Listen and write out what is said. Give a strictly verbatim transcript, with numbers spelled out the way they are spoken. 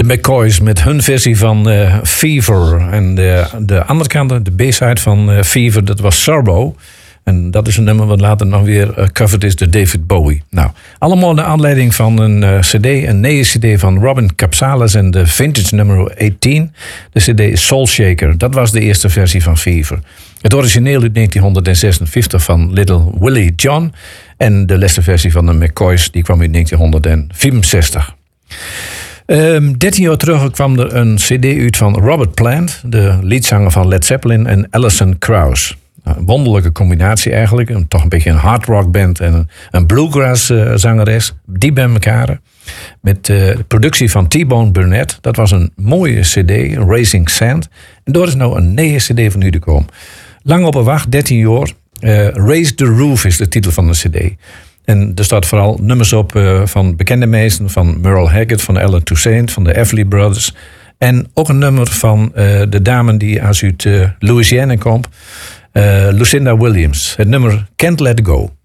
McCoys met hun versie van uh, Fever. En de, de andere kant, de B-side van uh, Fever, dat was Sorbo. En dat is een nummer wat later nog weer uh, covered is door David Bowie. Nou, allemaal naar aanleiding van een uh, cd, een nieuwe cd van Robin Capsales en de vintage nummer achttien. De cd is Soul Shaker. Dat was de eerste versie van Fever. Het origineel uit negentien zesenvijftig van Little Willie John. En de laatste versie van de McCoys, die kwam uit negentien vierenzestig. Um, dertien jaar terug kwam er een cd uit van Robert Plant, de leadzanger van Led Zeppelin, en Alison Krauss. Een wonderlijke combinatie eigenlijk. Een, toch een beetje een hard rock band en een, een bluegrass uh, zangeres. Die bij elkaar. Met uh, de productie van T-Bone Burnett. Dat was een mooie cd, Racing Sand. En door is nou een nieuwe cd van u te komen. Lang op een wacht, dertien jaar. Uh, Raise the Roof is de titel van de cd. En er staat vooral nummers op uh, van bekende meesten. Van Merle Haggard, van Alan Toussaint, van de Everly Brothers. En ook een nummer van uh, de dame die uit uh, Louisiana komt. Uh, Lucinda Williams. Het nummer Can't Let Go.